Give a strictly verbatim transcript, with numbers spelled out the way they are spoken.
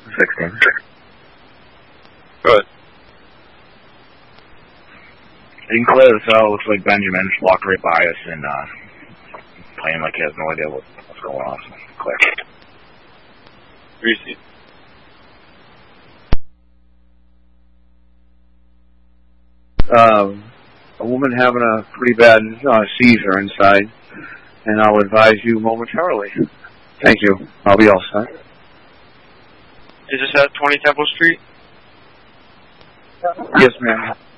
sixteen. Good. You can clear this out. Looks like Benjamin just walked right by us and uh, playing like he has no idea what, what's going on. So clear. Greasy. Um, a woman having a pretty bad uh, seizure inside, and I'll advise you momentarily. Thank you. I'll be all set. Is this at twenty Temple Street? Yes, ma'am.